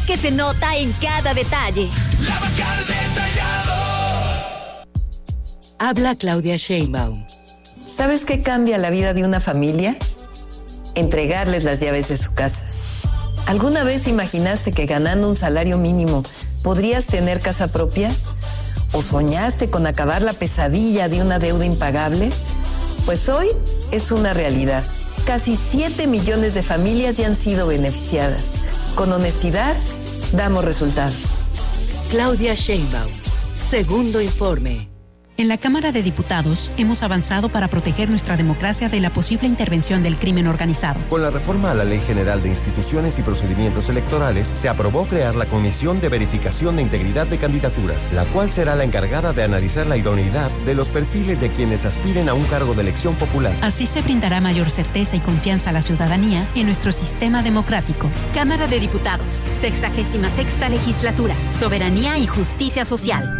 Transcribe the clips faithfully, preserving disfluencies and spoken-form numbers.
que se nota en cada detalle. Lavacar detallado. Habla Claudia Sheinbaum. ¿Sabes qué cambia la vida de una familia? Entregarles las llaves de su casa. ¿Alguna vez imaginaste que ganando un salario mínimo podrías tener casa propia? ¿O soñaste con acabar la pesadilla de una deuda impagable? Pues hoy es una realidad. Casi siete millones de familias ya han sido beneficiadas. Con honestidad, damos resultados. Claudia Sheinbaum. Segundo informe. En la Cámara de Diputados hemos avanzado para proteger nuestra democracia de la posible intervención del crimen organizado. Con la reforma a la Ley General de Instituciones y Procedimientos Electorales, se aprobó crear la Comisión de Verificación de Integridad de Candidaturas, la cual será la encargada de analizar la idoneidad de los perfiles de quienes aspiren a un cargo de elección popular. Así se brindará mayor certeza y confianza a la ciudadanía en nuestro sistema democrático. Cámara de Diputados, sexagésima sexta legislatura, soberanía y justicia social.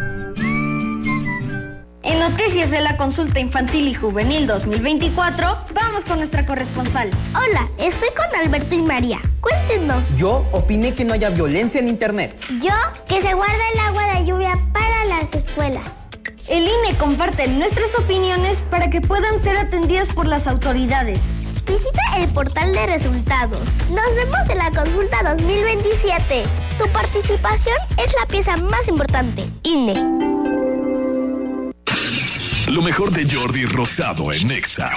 En noticias de la consulta infantil y juvenil dos mil veinticuatro, vamos con nuestra corresponsal. Hola, estoy con Alberto y María. Cuéntenos. Yo opiné que no haya violencia en internet. Yo, que se guarda el agua de lluvia para las escuelas. El I N E comparte nuestras opiniones para que puedan ser atendidas por las autoridades. Visita el portal de resultados. Nos vemos en la consulta dos mil veintisiete. Tu participación es la pieza más importante. I N E. Lo mejor de Jordi Rosado en Nexa.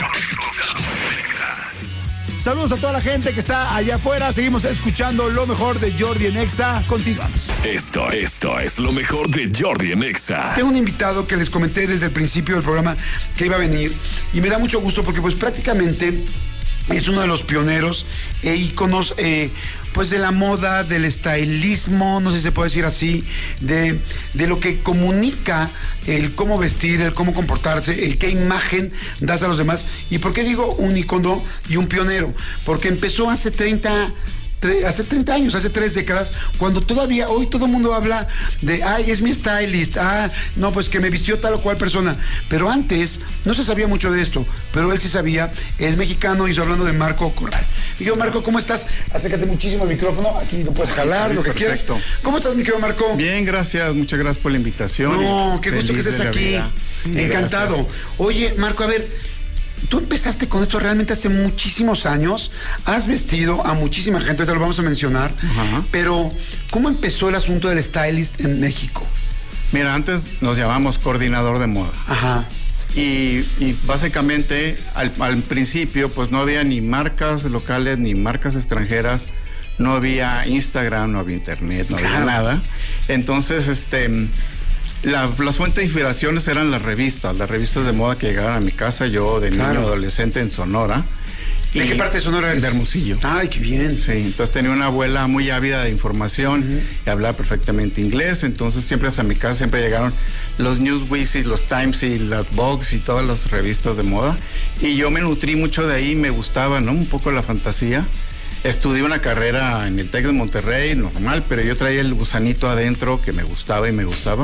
Saludos a toda la gente que está allá afuera. Seguimos escuchando lo mejor de Jordi en Nexa. Continuamos. Esto, esto es lo mejor de Jordi en Nexa. Tengo un invitado que les comenté desde el principio del programa que iba a venir. Y me da mucho gusto porque pues prácticamente es uno de los pioneros e íconos eh, pues de la moda, del estilismo, no sé si se puede decir así, de, de lo que comunica el cómo vestir, el cómo comportarse, el qué imagen das a los demás. ¿Y por qué digo un ícono y un pionero? Porque empezó hace treinta hace treinta años, hace tres décadas, cuando todavía, hoy todo el mundo habla de, ay, es mi stylist, ah, no, pues que me vistió tal o cual persona, pero antes no se sabía mucho de esto, pero él sí sabía, es mexicano y estoy hablando de Marco Corral. Y yo, Marco, ¿cómo estás? Acércate muchísimo al micrófono, aquí lo puedes jalar, sí, lo que perfecto. quieras. ¿Cómo estás, mi querido Marco? Bien, gracias, muchas gracias por la invitación. No, qué gusto que estés aquí, sí, encantado. Gracias. Oye, Marco, a ver, tú empezaste con esto realmente hace muchísimos años, has vestido a muchísima gente, ahorita lo vamos a mencionar, uh-huh. Pero ¿cómo empezó el asunto del stylist en México? Mira, antes nos llamamos coordinador de moda. Ajá. Y, y básicamente al, al principio pues no había ni marcas locales ni marcas extranjeras, no había Instagram, no había internet, no claro. había nada. Entonces, este... La, las fuentes de inspiraciones eran las revistas, las revistas de moda que llegaban a mi casa, yo de claro. niño adolescente en Sonora. ¿De qué parte de Sonora eres? De Hermosillo. Ay, qué bien. Sí, entonces tenía una abuela muy ávida de información uh-huh. y hablaba perfectamente inglés, entonces siempre hasta mi casa siempre llegaron los Newsweek y los Times y las Vogue y todas las revistas de moda, y yo me nutrí mucho de ahí, me gustaba, ¿no? Un poco la fantasía. Estudié una carrera en el TEC de Monterrey, normal, pero yo traía el gusanito adentro que me gustaba y me gustaba.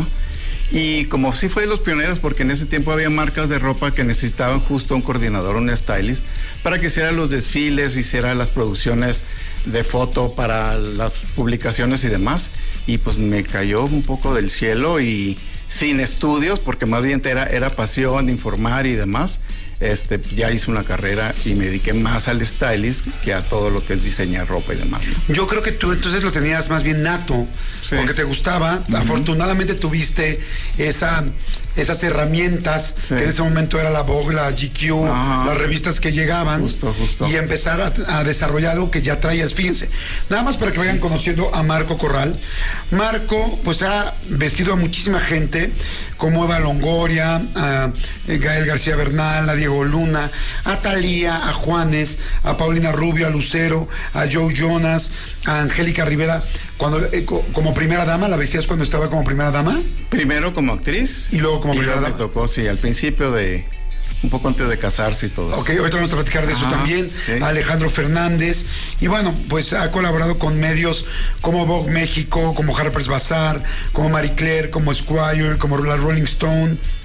Y como sí fue de los pioneros, porque en ese tiempo había marcas de ropa que necesitaban justo un coordinador, un stylist, para que hiciera los desfiles, hiciera las producciones de foto para las publicaciones y demás. Y pues me cayó un poco del cielo y sin estudios, porque más bien era, era pasión, informar y demás. Este, ya hice una carrera y me dediqué más al stylist que a todo lo que es diseñar ropa y demás, ¿no? Yo creo que tú entonces lo tenías más bien nato, sí. porque te gustaba. Uh-huh. Afortunadamente tuviste esa, esas herramientas, sí. que en ese momento era la Vogue, la G Q, uh-huh. las revistas que llegaban, justo, justo. y empezar a, a desarrollar algo que ya traías. Fíjense, nada más para que vayan conociendo a Marco Corral. Marco pues ha vestido a muchísima gente, como Eva Longoria, a Gael García Bernal, a Diego Luna, a Thalía, a Juanes, a Paulina Rubio, a Lucero, a Joe Jonas, a Angélica Rivera. Cuando eh, como primera dama, ¿la vestías cuando estaba como primera dama? Primero como actriz. Y luego como y primera luego dama. Me tocó, sí, al principio de... un poco antes de casarse y todo eso. Ok, ahorita vamos a platicar de eso Ajá, también. Sí. Alejandro Fernández. Y bueno, pues ha colaborado con medios como Vogue México, como Harper's Bazaar, como Marie Claire, como Esquire, como la Rolling Stone.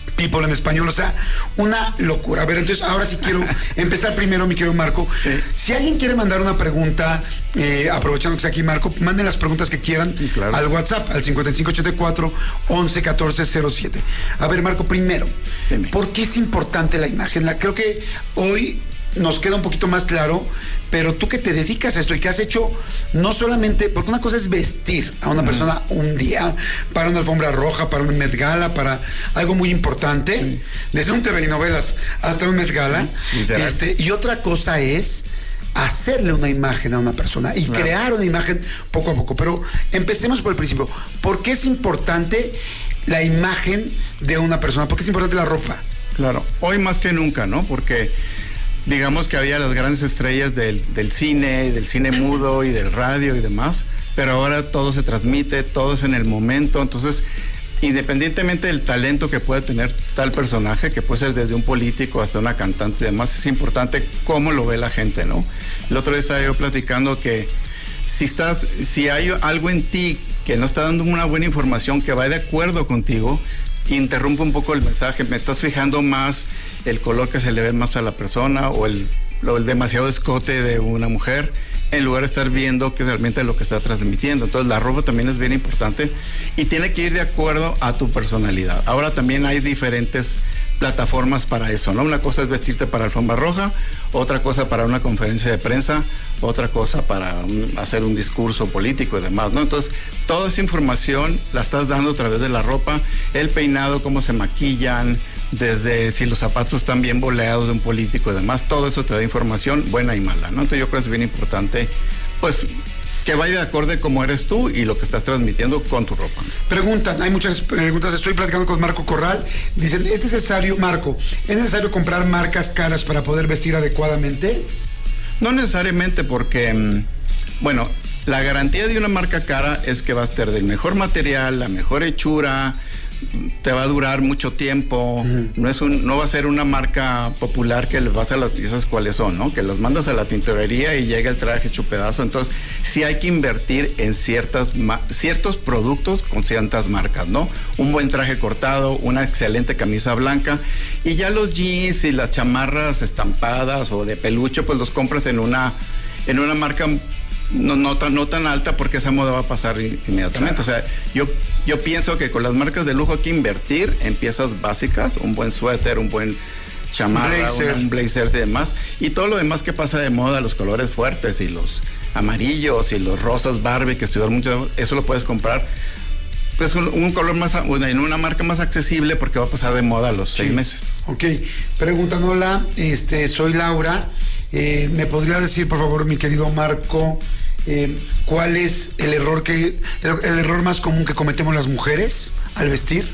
people en español, o sea, una locura. A ver, entonces ahora sí quiero empezar primero, mi querido Marco. Sí. Si alguien quiere mandar una pregunta, eh, aprovechando que está aquí Marco, manden las preguntas que quieran sí, claro. al WhatsApp, al cincuenta y cinco ochenta y cuatro once catorce cero siete. A ver, Marco, primero, Dime. ¿por qué es importante la imagen? La, creo que hoy nos queda un poquito más claro, pero tú que te dedicas a esto y que has hecho no solamente, porque una cosa es vestir a una uh-huh. persona un día, para una alfombra roja, para un Met Gala, para algo muy importante, sí. desde un T V y novelas hasta un Met Gala, sí, este, y otra cosa es hacerle una imagen a una persona y claro. crear una imagen poco a poco. Pero empecemos por el principio. ¿Por qué es importante la imagen de una persona? ¿Por qué es importante la ropa? Claro, hoy más que nunca, ¿no? Porque digamos que había las grandes estrellas del, del cine, del cine mudo y del radio y demás, pero ahora todo se transmite, todo es en el momento, entonces independientemente del talento que puede tener tal personaje, que puede ser desde un político hasta una cantante y demás, es importante cómo lo ve la gente, ¿no? El otro día estaba yo platicando que si estás, si hay algo en ti que no está dando una buena información que va de acuerdo contigo, interrumpe un poco el mensaje, me estás fijando más el color que se le ve más a la persona o el, o el demasiado escote de una mujer, en lugar de estar viendo que realmente es lo que está transmitiendo. Entonces la ropa también es bien importante y tiene que ir de acuerdo a tu personalidad. Ahora también hay diferentes plataformas para eso, ¿no? Una cosa es vestirte para alfombra roja, otra cosa para una conferencia de prensa, otra cosa para un, hacer un discurso político y demás, ¿no? Entonces, toda esa información la estás dando a través de la ropa, el peinado, cómo se maquillan, desde si los zapatos están bien boleados de un político y demás, todo eso te da información buena y mala, ¿no? Entonces yo creo que es bien importante, pues, que vaya de acorde como eres tú y lo que estás transmitiendo con tu ropa. Preguntan, hay muchas preguntas, estoy platicando con Marco Corral, dicen, ¿es necesario, Marco, es necesario comprar marcas caras para poder vestir adecuadamente? No necesariamente porque, bueno, la garantía de una marca cara es que va a estar del mejor material, la mejor hechura, te va a durar mucho tiempo, uh-huh. no es un, no va a ser una marca popular que le vas a las piezas cuáles son, ¿no? Que las mandas a la tintorería y llega el traje hecho pedazo. Entonces, sí hay que invertir en ciertas ma- ciertos productos con ciertas marcas, ¿no? Un buen traje cortado, una excelente camisa blanca, y ya los jeans y las chamarras estampadas o de peluche, pues los compras en una, en una marca No, no, tan, no tan alta, porque esa moda va a pasar inmediatamente. Claro. O sea, yo, yo pienso que con las marcas de lujo hay que invertir en piezas básicas, un buen suéter, un buen chamarra, blazer. Una, un blazer y demás. Y todo lo demás que pasa de moda, los colores fuertes y los amarillos y los rosas Barbie que estuvieron mucho, eso lo puedes comprar pues un, un color más, en una marca más accesible, porque va a pasar de moda a los sí. seis meses. Ok, preguntan, hola, este, soy Laura. Eh, ¿Me podría decir, por favor, mi querido Marco, eh, cuál es el error que el, el error más común que cometemos las mujeres al vestir?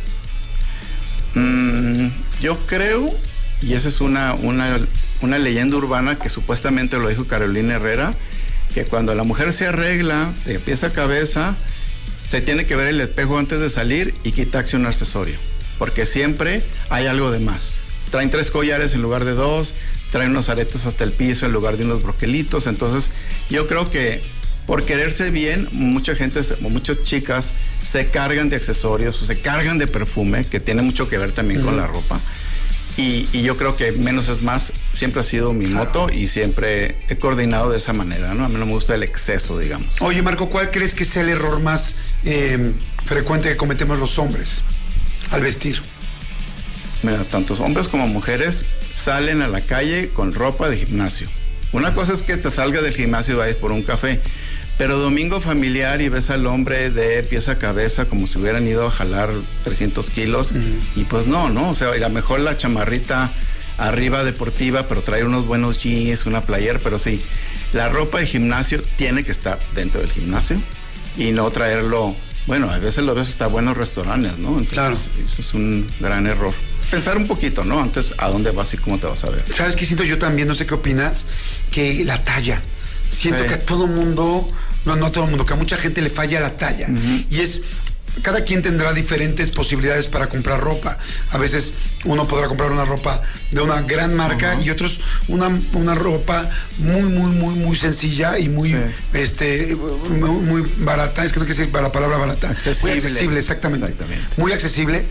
Mm, yo creo, y esa es una, una, una leyenda urbana que supuestamente lo dijo Carolina Herrera, que cuando la mujer se arregla de pies a cabeza, se tiene que ver el espejo antes de salir y quitarse un accesorio, porque siempre hay algo de más. Traen tres collares en lugar de dos, traen unos aretes hasta el piso en lugar de unos broquelitos. Entonces yo creo que por quererse bien, mucha gente, muchas chicas se cargan de accesorios o se cargan de perfume, que tiene mucho que ver también uh-huh. con la ropa. Y, y yo creo que menos es más, siempre ha sido mi claro. moto y siempre he coordinado de esa manera, ¿no? A mí no me gusta el exceso, digamos. Oye, Marco, ¿cuál crees que es el error más eh, frecuente que cometemos los hombres al vestir? Mira, tantos hombres como mujeres salen a la calle con ropa de gimnasio. Una cosa es que te salgas del gimnasio y vayas por un café, pero domingo familiar y ves al hombre de pies a cabeza como si hubieran ido a jalar trescientos kilos, uh-huh. y pues no, ¿no? O sea, a lo mejor la chamarrita arriba deportiva, pero trae unos buenos jeans, una playera, pero sí, la ropa de gimnasio tiene que estar dentro del gimnasio y no traerlo, bueno, a veces lo ves hasta buenos restaurantes, ¿no? Entonces, claro. Eso es un gran error. Pensar un poquito, ¿no? Antes, ¿a dónde vas y cómo te vas a ver? ¿Sabes qué siento yo también? No sé qué opinas, que la talla. Siento sí. que a todo mundo, no, no a todo mundo, que a mucha gente le falla la talla. Uh-huh. Y es, cada quien tendrá diferentes posibilidades para comprar ropa. A veces uno podrá comprar una ropa de una gran marca uh-huh. y otros una, una ropa muy, muy, muy, muy sencilla y muy, sí. este, muy, muy barata. Es que no quiero decir la palabra barata. Accesible. Muy accesible, exactamente. exactamente. Muy accesible.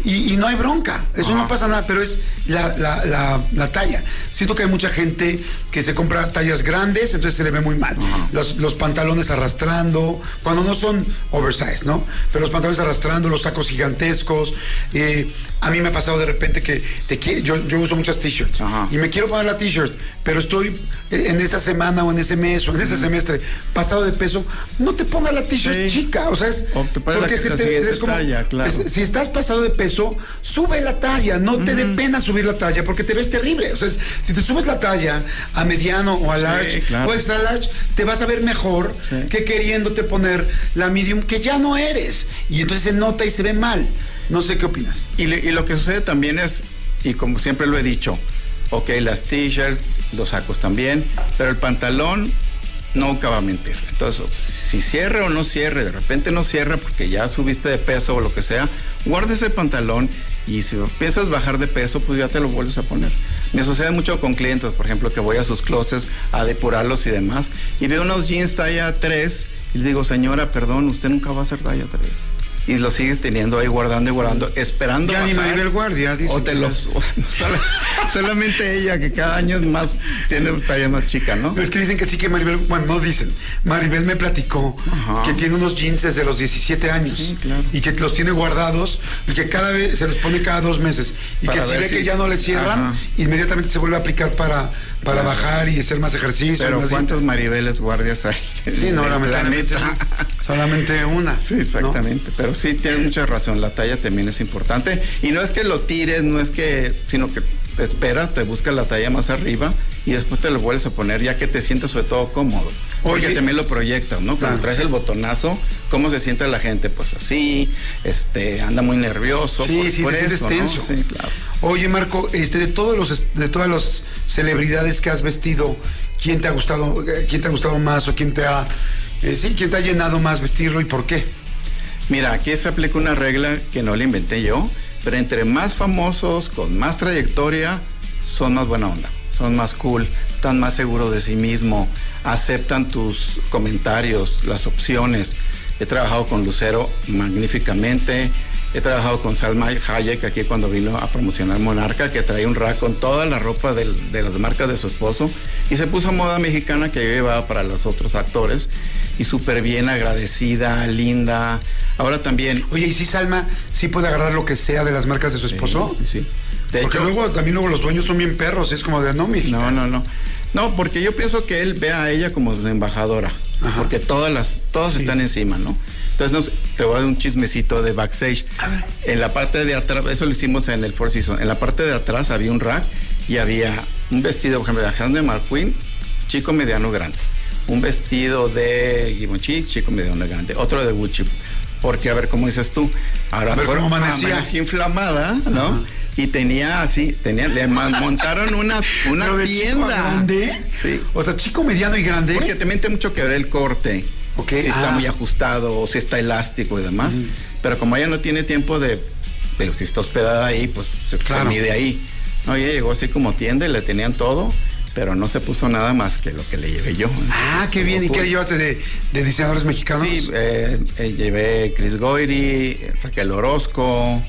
Y, y no hay bronca, eso Ajá. no pasa nada, pero es la, la, la, la talla. Siento que hay mucha gente que se compra tallas grandes, entonces se le ve muy mal. Los, los pantalones arrastrando, cuando no son oversize, ¿no? Pero los pantalones arrastrando, los sacos gigantescos. Eh, a mí me ha pasado de repente que te quiere, yo, yo uso muchas t-shirts y me quiero poner la t-shirt, pero estoy en esa semana o en ese mes o en ese semestre pasado de peso, no te pongas la t-shirt sí. chica, o sea, es o te porque la, se la te, es como, talla, claro. es, si estás pasado de peso, sube la talla, no te uh-huh. dé pena subir la talla porque te ves terrible. O sea, es, si te subes la talla a mediano o a large sí, claro. o extra large, te vas a ver mejor sí. que queriéndote poner la medium que ya no eres. Y entonces se nota y se ve mal. No sé qué opinas. Y, le, y lo que sucede también es, y como siempre lo he dicho, ok, las t-shirts, los sacos también, pero el pantalón nunca va a mentir. Entonces, si cierre o no cierre, de repente no cierra porque ya subiste de peso o lo que sea, guarda ese pantalón y si piensas bajar de peso, pues ya te lo vuelves a poner. Me sucede mucho con clientes, por ejemplo, que voy a sus closets a depurarlos y demás, y veo unos jeans talla tres y les digo, señora, perdón, usted nunca va a hacer talla tres. Y lo sigues teniendo ahí guardando y guardando, esperando ya bajar. Ni Maribel Guardia dice o te los, o, solo, solamente ella, que cada año es más, tiene talla más chica, ¿no? Es que dicen que sí, que Maribel, bueno, no dicen, Maribel me platicó Ajá. que tiene unos jeans desde los diecisiete años sí, claro. y que los tiene guardados y que cada vez se los pone cada dos meses y para que si ve si... que ya no le cierran, Ajá. inmediatamente se vuelve a aplicar para, para claro. bajar y hacer más ejercicio. Pero más ¿cuántos dieta? Maribeles Guardias hay? Sí, no, lamentablemente solamente una. Sí, exactamente, ¿no? Pero sí, tienes mucha razón, la talla también es importante. Y no es que lo tires, no es que, sino que te esperas, te buscas la talla más arriba y después te lo vuelves a poner ya que te sientes sobre todo cómodo. Porque Oye, también lo proyectas, ¿no? Cuando claro. traes el botonazo, ¿cómo se siente la gente? Pues así, este, anda muy nervioso. Sí, por, sí, por te eso, tenso. ¿no? Sí, claro. Oye, Marco, este, de todos los, de todas las celebridades que has vestido, ¿quién te ha gustado, quién te ha gustado más o quién te ha, eh, sí, quién te ha llenado más vestirlo y por qué? Mira, aquí se aplica una regla que no la inventé yo, pero entre más famosos, con más trayectoria, son más buena onda, son más cool, están más seguros de sí mismo, aceptan tus comentarios, las opciones. He trabajado con Lucero magníficamente, he trabajado con Salma Hayek aquí cuando vino a promocionar Monarca, que traía un rack con toda la ropa del, de las marcas de su esposo y se puso moda mexicana que yo llevaba para los otros actores y súper bien, agradecida, linda. Ahora también... Oye, ¿y si Salma sí puede agarrar lo que sea de las marcas de su esposo? Sí, sí. De porque hecho, luego también luego los dueños son bien perros, es como de no, mijita. No, no, no. No, porque yo pienso que él ve a ella como una embajadora, Ajá. porque todas las, todas sí. están encima, ¿no? Entonces nos, te voy a dar un chismecito de backstage. A ver. En la parte de atrás, eso lo hicimos en el Four Seasons, en la parte de atrás había un rack y había un vestido, por ejemplo, de Alexander McQueen, chico, mediano, grande. Un vestido de Givenchy, chico, mediano, grande. Otro de Gucci. Porque, a ver, ¿cómo dices tú? Ahora, a ver, ¿cómo amanecía? Amanecía inflamada, ¿no? Ajá. Y tenía así, tenía, le montaron una, una ¿Pero de tienda. Chico a grande? Sí. O sea, chico, mediano y grande. Porque también tiene mucho que ver el corte. Okay. Si está ah. muy ajustado o si está elástico y demás. Mm. Pero como ella no tiene tiempo de, pero si está hospedada ahí, pues se, claro. se mide ahí. No, ella llegó así como tienda y le tenían todo, pero no se puso nada más que lo que le llevé yo. Ah, Entonces, qué bien. ¿Y qué le llevaste de, de diseñadores mexicanos? Sí, eh, eh, llevé Chris Goyri, Raquel Orozco,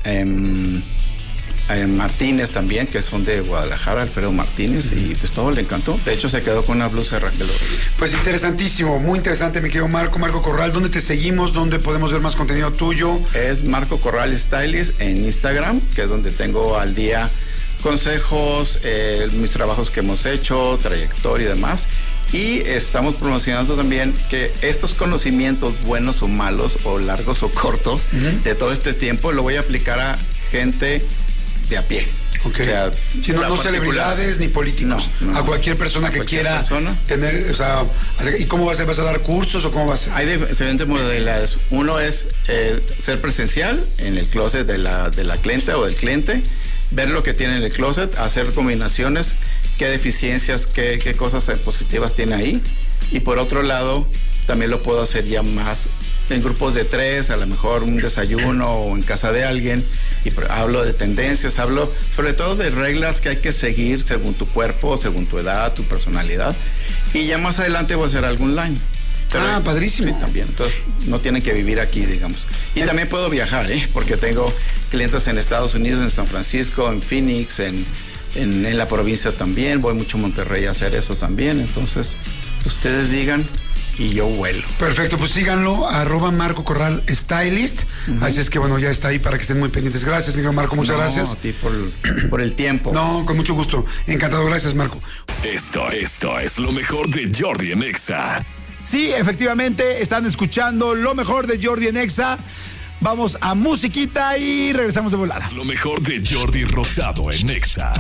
eh, Eh, Martínez también, que son de Guadalajara, Alfredo Martínez, uh-huh. y pues todo le encantó. De hecho, se quedó con una blusa de Raquel. Pues interesantísimo, muy interesante, mi querido Marco, Marco Corral. ¿Dónde te seguimos? ¿Dónde podemos ver más contenido tuyo? Es Marco Corral Stylist en Instagram, que es donde tengo al día consejos, eh, mis trabajos que hemos hecho, trayectoria y demás. Y estamos promocionando también que estos conocimientos, buenos o malos, o largos o cortos, uh-huh. de todo este tiempo, lo voy a aplicar a gente de a pie. Okay. O sea, si no, no celebridades ni políticos, no, no, a cualquier persona a que cualquier quiera persona. tener, o sea, ¿y cómo va a ser? ¿Vas a dar cursos o cómo va a ser? Hay diferentes modalidades. Uno es eh, ser presencial en el closet de la, de la clienta o del cliente, ver lo que tiene en el closet, hacer combinaciones, qué deficiencias, qué, qué cosas positivas tiene ahí. Y por otro lado, también lo puedo hacer ya más en grupos de tres, a lo mejor un desayuno o en casa de alguien, y hablo de tendencias, hablo sobre todo de reglas que hay que seguir según tu cuerpo, según tu edad, tu personalidad, y ya más adelante voy a hacer algo online. Pero, ah, padrísimo. Sí, también. Entonces, no tienen que vivir aquí, digamos. Y el... también puedo viajar, ¿eh? Porque tengo clientes en Estados Unidos, en San Francisco, en Phoenix, en, en, en la provincia también. Voy mucho a Monterrey a hacer eso también. Entonces, ustedes digan y yo vuelo. Perfecto, pues síganlo, arroba Marco Corral Stylist. Uh-huh. Así es que bueno, ya está ahí para que estén muy pendientes. Gracias, mi Marco, muchas no, gracias. a ti por, por el tiempo. No, con mucho gusto. Encantado, gracias, Marco. Esto, esto es lo mejor de Jordi en Exa. Sí, efectivamente, están escuchando lo mejor de Jordi en Exa. Vamos a musiquita y regresamos de volada. Lo mejor de Jordi Rosado en Exa.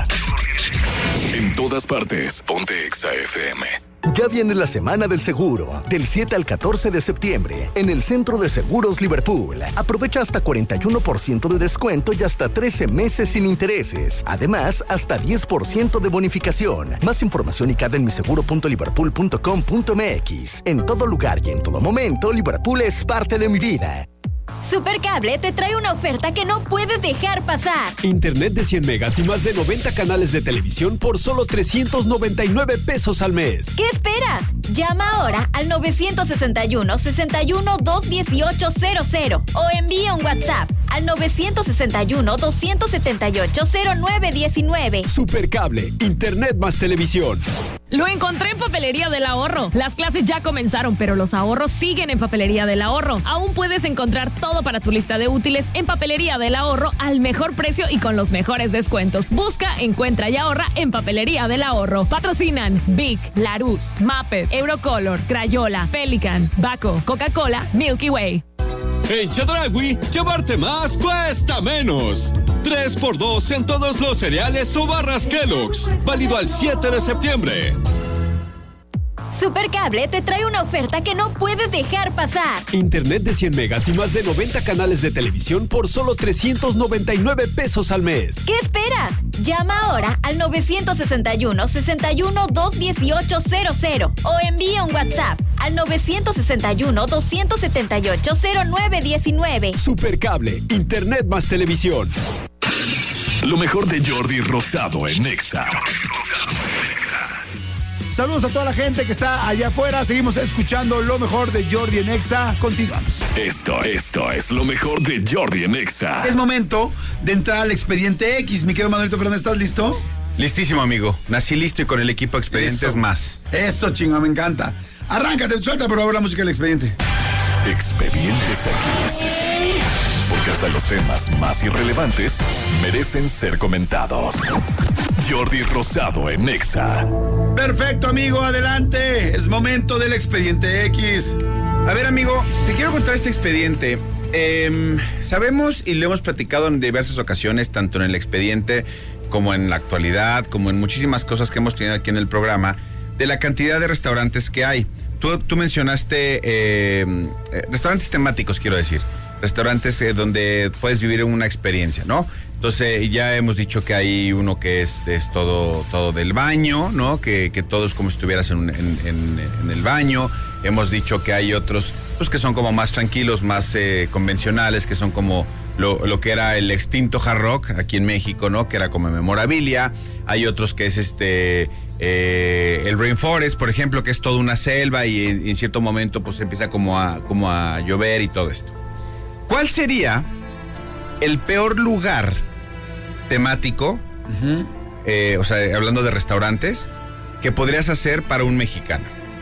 En todas partes, ponte Exa F M. Ya viene la Semana del Seguro, del siete al catorce de septiembre, en el Centro de Seguros Liverpool. Aprovecha hasta cuarenta y uno por ciento de descuento y hasta trece meses sin intereses. Además, hasta diez por ciento de bonificación. Más información y cada en miseguro punto liverpool punto com punto m x. En todo lugar y en todo momento, Liverpool es parte de mi vida. Supercable te trae una oferta que no puedes dejar pasar. Internet de cien megas y más de noventa canales de televisión por solo trescientos noventa y nueve pesos al mes. ¿Qué esperas? Llama ahora al nueve seis uno, seis uno, dos uno ocho cero cero o envía un WhatsApp al nueve seis uno, dos siete ocho, cero nueve uno nueve. Supercable, Internet más televisión. Lo encontré en Papelería del Ahorro. Las clases ya comenzaron, pero los ahorros siguen en Papelería del Ahorro. Aún puedes encontrar todo para tu lista de útiles en Papelería del Ahorro al mejor precio y con los mejores descuentos. Busca, encuentra y ahorra en Papelería del Ahorro. Patrocinan Bic, Larus, Maped, Eurocolor, Crayola, Pelican, Baco, Coca-Cola, Milky Way. En Chedraui, llevarte más cuesta menos. tres por dos en todos los cereales o barras Kellogg's. Válido al siete de septiembre. Supercable te trae una oferta que no puedes dejar pasar. Internet de cien megas y más de noventa canales de televisión por solo trescientos noventa y nueve pesos al mes. ¿Qué esperas? Llama ahora al nueve seis uno, seis uno, dos uno ocho cero cero o envía un WhatsApp al nueve seis uno, dos siete ocho, cero nueve uno nueve. Supercable, Internet más televisión. Lo mejor de Jordi Rosado en Exa. Saludos a toda la gente que está allá afuera. Seguimos escuchando lo mejor de Jordi en Exa. Continuamos. Esto, esto es lo mejor de Jordi en Exa. Es momento de entrar al Expediente X. Mi querido Manuelito Fernández, ¿estás listo? Listísimo, amigo. Nací listo y con el equipo Expedientes Eso. más. Eso, chinga, me encanta. Arráncate, suelta por favor la música del Expediente. Expedientes X. Porque hasta los temas más irrelevantes merecen ser comentados. Jordi Rosado en Exa. Perfecto, amigo, adelante. Es momento del Expediente X. A ver, amigo, te quiero contar este expediente. Eh, sabemos y lo hemos platicado en diversas ocasiones, tanto en el expediente como en la actualidad, como en muchísimas cosas que hemos tenido aquí en el programa, de la cantidad de restaurantes que hay. Tú, tú mencionaste eh, restaurantes temáticos, quiero decir. Restaurantes eh, donde puedes vivir una experiencia, ¿no? Entonces ya hemos dicho que hay uno que es, es todo, todo del baño, ¿no? Que, que todo es como si estuvieras en, en, en, en el baño. Hemos dicho que hay otros, pues que son como más tranquilos, más eh, convencionales, que son como lo, lo que era el extinto Hard Rock aquí en México, ¿no? Que era como memorabilia. Hay otros que es este... Eh, el Rainforest, por ejemplo, que es toda una selva y en, en cierto momento pues empieza como a, como a llover y todo esto. ¿Cuál sería el peor lugar temático, uh-huh. eh, o sea, hablando de restaurantes, que podrías hacer para un mexicano?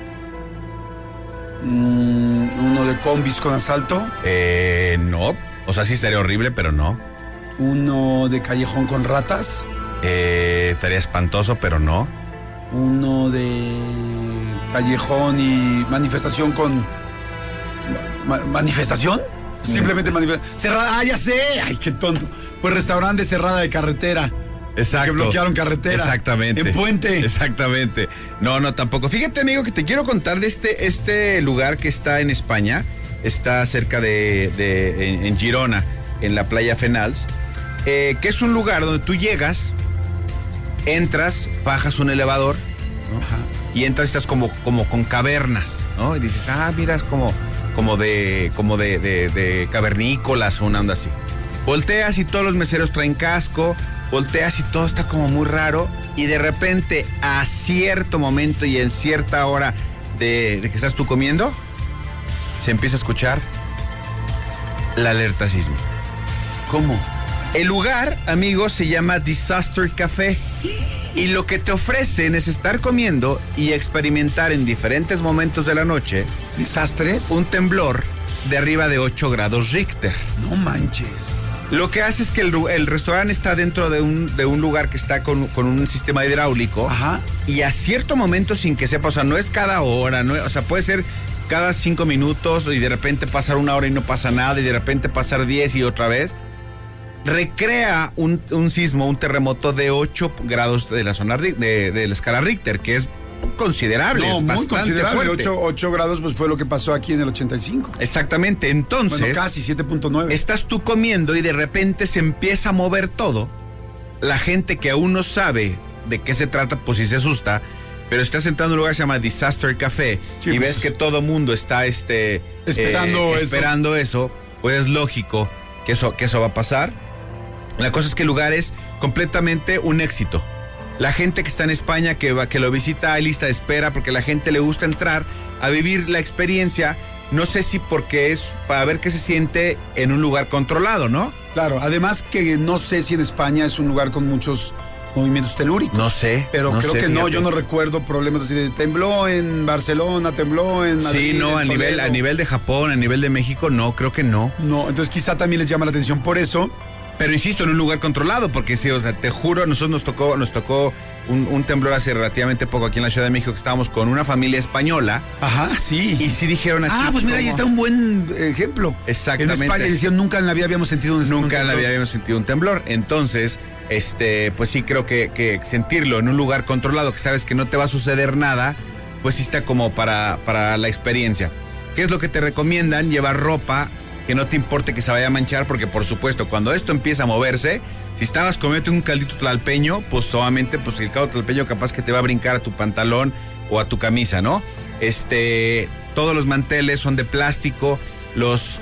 Mm, ¿Uno de combis con asalto? Eh, no, o sea, sí estaría horrible, pero no. ¿Uno de callejón con ratas? Eh, estaría espantoso, pero no. ¿Uno de callejón y manifestación con... Ma- ¿Manifestación? Simplemente manifestación. Cerrada, ah, ya sé. Ay, qué tonto. Pues restaurante cerrada de carretera. Exacto. Que bloquearon carretera. Exactamente. En puente. Exactamente. No, no, tampoco. Fíjate, amigo, que te quiero contar de este, este lugar que está en España. Está cerca de, de en, en Girona, en la playa Fenals. Eh, que es un lugar donde tú llegas, entras, bajas un elevador, ¿no? Ajá. Y entras y estás como, como con cavernas, ¿no? Y dices, ah, mira, es como... como de como de, de, de cavernícolas o una onda así. Volteas y todos los meseros traen casco, volteas y todo está como muy raro y de repente a cierto momento y en cierta hora de, de que estás tú comiendo, se empieza a escuchar la alerta sísmica. ¿Cómo? El lugar, amigos, se llama Disaster Café. Y lo que te ofrecen es estar comiendo y experimentar en diferentes momentos de la noche. ¿Desastres? Un temblor de arriba de ocho grados Richter. No manches. Lo que hace es que el, el restaurante está dentro de un, de un lugar que está con, con un sistema hidráulico. Ajá. Y a cierto momento, sin que sepa, o sea, no es cada hora, no, o sea, puede ser cada cinco minutos y de repente pasar una hora y no pasa nada y de repente pasar diez y otra vez. Recrea un, un sismo, un terremoto de ocho grados de la zona de, de la escala Richter, que es considerable, no, es muy bastante considerable. fuerte. ocho grados pues fue lo que pasó aquí en el ochenta y cinco. Exactamente, entonces... Bueno, casi siete punto nueve. Estás tú comiendo y de repente se empieza a mover todo. La gente que aún no sabe de qué se trata, pues sí se asusta, pero estás sentado en un lugar que se llama Disaster Café sí, y pues, ves que todo mundo está este, esperando, eh, eso. esperando eso, pues es lógico que eso, que eso va a pasar. La cosa es que el lugar es completamente un éxito. La gente que está en España, que, va, que lo visita, hay lista de espera, porque a la gente le gusta entrar a vivir la experiencia. No sé si porque es para ver qué se siente en un lugar controlado, ¿no? Claro, además que no sé si en España es un lugar con muchos movimientos telúricos. No sé. Pero no creo sé, que fíjate. no, yo no recuerdo problemas así de tembló en Barcelona, tembló en Madrid. Sí, no, a nivel, a nivel de Japón, a nivel de México, no, creo que no. No, entonces quizá también les llama la atención por eso. Pero insisto, en un lugar controlado, porque sí, o sea, te juro, a nosotros nos tocó, nos tocó un, un temblor hace relativamente poco aquí en la Ciudad de México, que estábamos con una familia española. Ajá, sí. Y sí dijeron así. Ah, pues mira, como... ahí está un buen ejemplo. Exactamente. En España decían, nunca en la vida habíamos sentido un Nunca un en la vida habíamos sentido un temblor. Entonces, este, pues sí creo que, que sentirlo en un lugar controlado, que sabes que no te va a suceder nada, pues sí está como para, para la experiencia. ¿Qué es lo que te recomiendan? Llevar ropa que no te importe que se vaya a manchar, porque por supuesto, cuando esto empieza a moverse, si estabas comiendo un caldito tlalpeño, pues solamente, pues el caldo tlalpeño capaz que te va a brincar a tu pantalón o a tu camisa, ¿no? Este, todos los manteles son de plástico, los,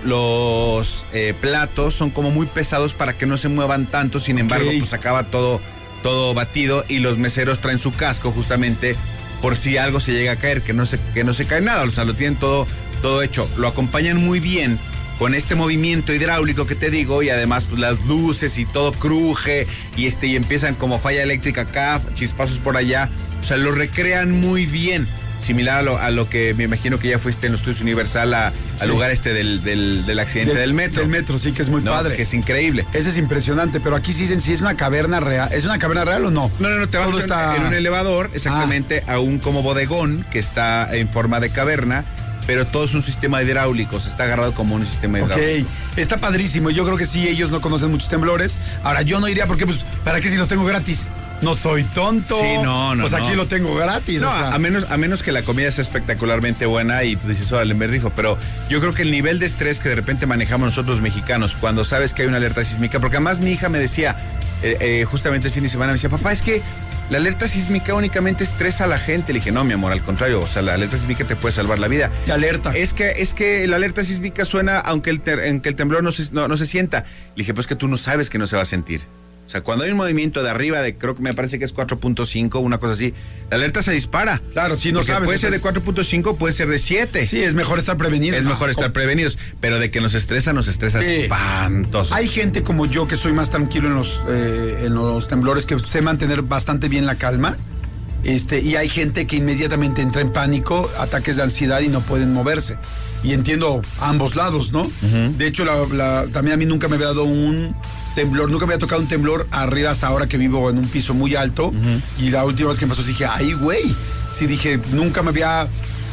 los eh, platos son como muy pesados para que no se muevan tanto, sin embargo, okay. pues acaba todo, todo batido, y los meseros traen su casco justamente por si algo se llega a caer, que no se, que no se cae nada, o sea, lo tienen todo, todo hecho, lo acompañan muy bien con este movimiento hidráulico que te digo, y además pues, las luces y todo cruje y este y empiezan como falla eléctrica acá, chispazos por allá, o sea, lo recrean muy bien, similar a lo, a lo que me imagino que ya fuiste en los estudios Universal a, sí. al lugar este del, del, del accidente del, del metro. Del metro, sí, que es muy no, padre. Que es increíble. Ese es impresionante, pero aquí sí dicen si es una caverna real. ¿Es una caverna real o no? No, no, no, te vas Todo a está... en un elevador, exactamente, ah. a un como bodegón que está en forma de caverna, pero todo es un sistema hidráulico, se está agarrado como un sistema hidráulico. Ok, está padrísimo. Yo creo que sí, ellos no conocen muchos temblores. Ahora, yo no iría porque, pues, ¿para qué si los tengo gratis? No soy tonto. Sí, no, no. Pues aquí no. lo tengo gratis. No, o sea. a, menos, a menos que la comida sea espectacularmente buena y pues dices, órale, me rifo. Pero yo creo que el nivel de estrés que de repente manejamos nosotros mexicanos cuando sabes que hay una alerta sísmica, porque además mi hija me decía, eh, eh, justamente el fin de semana, me decía, papá, es que la alerta sísmica únicamente estresa a la gente. Le dije, no, mi amor, al contrario, o sea, la alerta sísmica te puede salvar la vida. Te alerta. Es que, es que la alerta sísmica suena aunque el, ter, aunque el temblor no se, no, no se sienta. Le dije, pues que tú no sabes que no se va a sentir. O sea, cuando hay un movimiento de arriba de, creo que me parece que es cuatro punto cinco, una cosa así, la alerta se dispara. Claro, si no Porque sabes. puede ser de entonces... cuatro punto cinco, puede ser de siete. Sí, es mejor estar prevenidos. Es ¿no? mejor estar ¿Cómo? prevenidos, pero de que nos estresa, nos estresa sí. espantoso. Hay gente como yo que soy más tranquilo en los, eh, en los temblores, que sé mantener bastante bien la calma. Este, y hay gente que inmediatamente entra en pánico, ataques de ansiedad y no pueden moverse. Y entiendo ambos lados, ¿no? Uh-huh. De hecho, la, la, también a mí nunca me había dado un temblor, nunca me había tocado un temblor arriba hasta ahora que vivo en un piso muy alto. Uh-huh. Y la última vez que me pasó dije, ay, güey. Sí, dije, nunca me había,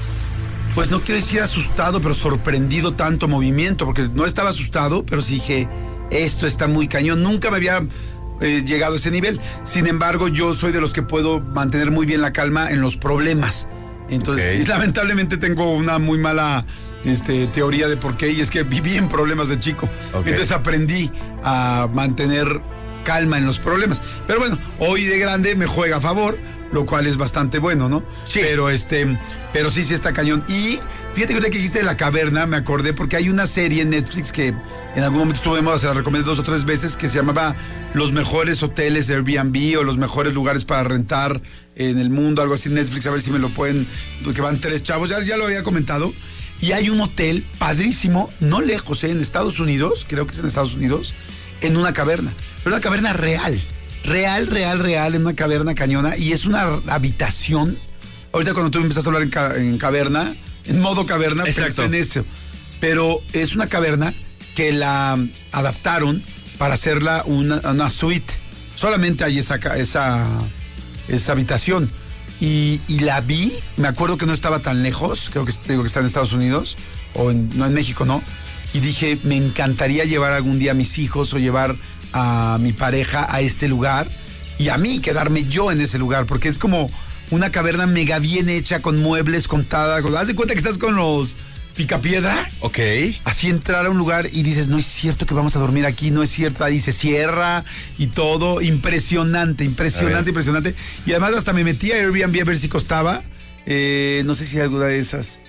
pues no quiero decir asustado, pero sorprendido tanto movimiento, porque no estaba asustado, pero sí dije, esto está muy cañón. Nunca me había... Eh, llegado a ese nivel. Sin embargo, yo soy de los que puedo mantener muy bien la calma en los problemas. Entonces, okay. lamentablemente tengo una muy mala este, teoría de por qué, y es que viví en problemas de chico. Okay. Entonces aprendí a mantener calma en los problemas. Pero bueno, hoy de grande me juega a favor, lo cual es bastante bueno, ¿no? Sí. Pero este, pero sí, sí está cañón. Y fíjate que ahorita que dijiste de la caverna, me acordé porque hay una serie en Netflix que en algún momento estuvo de moda, se la recomendé dos o tres veces, que se llamaba Los mejores hoteles de Airbnb o los mejores lugares para rentar en el mundo, algo así en Netflix, a ver si me lo pueden, que van tres chavos, ya, ya lo había comentado. Y hay un hotel padrísimo, no lejos, ¿eh? En Estados Unidos, creo que es en Estados Unidos, en una caverna. Pero una caverna real. Real, real, real, en una caverna cañona. Y es una habitación. Ahorita cuando tú empezaste a hablar en, ca- en caverna, en modo caverna, pensé en eso. Pero es una caverna que la adaptaron para hacerla una, una suite. Solamente hay esa, esa, esa habitación. Y, y la vi, me acuerdo que no estaba tan lejos, creo que, digo que está en Estados Unidos, o en, no en México, ¿no? Y dije, me encantaría llevar algún día a mis hijos o llevar a mi pareja a este lugar y a mí quedarme yo en ese lugar, porque es como una caverna mega bien hecha, con muebles, contada. Con, haz de cuenta que estás con los Picapiedra. Ok. Así entrar a un lugar y dices, no es cierto que vamos a dormir aquí, no es cierto, ahí se cierra y todo. Impresionante, impresionante, impresionante. Y además hasta me metí a Airbnb a ver si costaba. Eh, no sé si hay alguna de esas.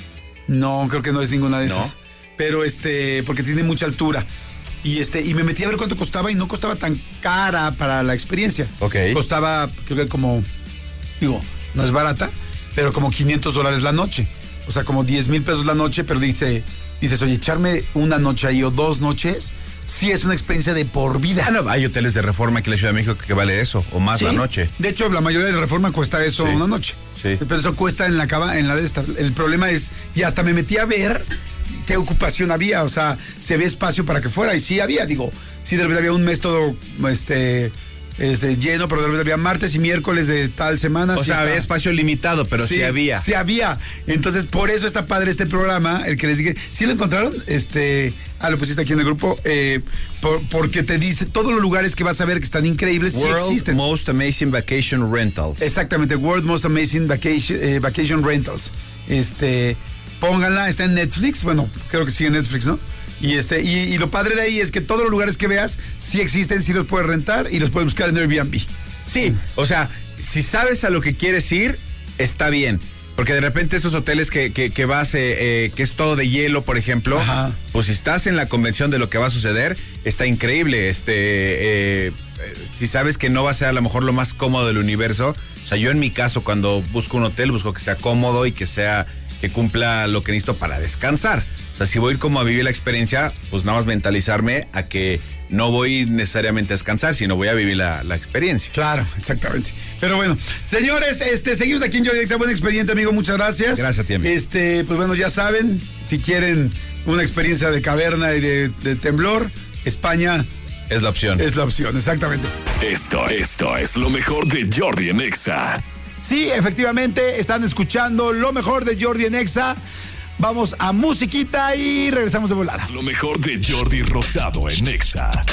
No, creo que no es ninguna de esas. ¿No? Pero este, porque tiene mucha altura. Y este, y me metí a ver cuánto costaba y no costaba tan cara para la experiencia. Ok. Costaba, creo que como, digo, no es barata, pero como quinientos dólares la noche. O sea, como diez mil pesos la noche, pero dice, dices, oye, echarme una noche ahí o dos noches, sí es una experiencia de por vida. Ah, no, hay hoteles de Reforma aquí en la Ciudad de México que vale eso, o más, ¿sí?, la noche. De hecho, la mayoría de Reforma cuesta eso, sí, una noche. Sí. Pero eso cuesta en la cava, en la de esta. El problema es, y hasta me metí a ver qué ocupación había, o sea, si había espacio para que fuera, y sí había, digo, sí de repente había un mes todo, este... Este, lleno, pero de repente había martes y miércoles de tal semana. O sí sea, está. había espacio limitado, pero sí, sí había. Sí había. Entonces, por eso está padre este programa, el que les dije. ¿Sí lo encontraron? Este, ah, lo pusiste aquí en el grupo. Eh, por, porque te dice todos los lugares que vas a ver que están increíbles, World sí existen. Most Amazing Vacation Rentals. Exactamente, World Most Amazing Vacation, eh, Vacation Rentals. Este, pónganla, está en Netflix. Bueno, creo que sí en Netflix, ¿no? Y este y, y lo padre de ahí es que todos los lugares que veas sí existen, sí los puedes rentar y los puedes buscar en Airbnb. Sí, o sea, si sabes a lo que quieres ir, está bien. Porque de repente estos hoteles que, que, que vas, eh, eh, que es todo de hielo, por ejemplo, ajá, pues si estás en la convención de lo que va a suceder, está increíble. Este, eh, si sabes que no va a ser a lo mejor lo más cómodo del universo, o sea, yo en mi caso cuando busco un hotel, busco que sea cómodo y que sea, que cumpla lo que necesito para descansar. O sea, si voy a ir como a vivir la experiencia, pues nada más mentalizarme a que no voy necesariamente a descansar, sino voy a vivir la, la experiencia. Claro, exactamente. Pero bueno, señores, este, seguimos aquí en Jordi en Exa. Buen expediente, amigo, muchas gracias. Gracias a ti, amigo. Este, pues bueno, ya saben, si quieren una experiencia de caverna y de, de temblor, España es la opción. Es la opción, exactamente. Esto, esto es lo mejor de Jordi en Exa. Sí, efectivamente, están escuchando lo mejor de Jordi en Exa. Vamos a musiquita y regresamos de volada. Lo mejor de Jordi Rosado en Exa.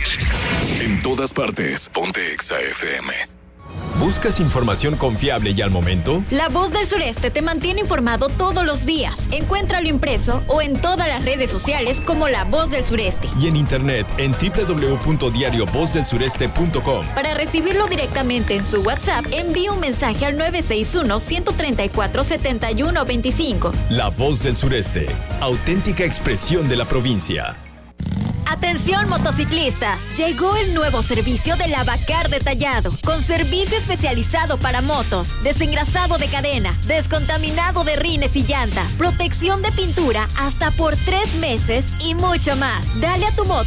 En todas partes, ponte Exa F M. ¿Buscas información confiable y al momento? La Voz del Sureste te mantiene informado todos los días. Encuéntralo impreso o en todas las redes sociales como La Voz del Sureste. Y en internet en doble u doble u doble u punto diario voz del sureste punto com. Para recibirlo directamente en su WhatsApp, envíe un mensaje al nueve seis uno, uno tres cuatro, siete uno dos cinco. La Voz del Sureste, auténtica expresión de la provincia. Atención motociclistas, llegó el nuevo servicio de Lavacar Detallado, con servicio especializado para motos, desengrasado de cadena, descontaminado de rines y llantas, protección de pintura hasta por tres meses y mucho más. Dale a tu moto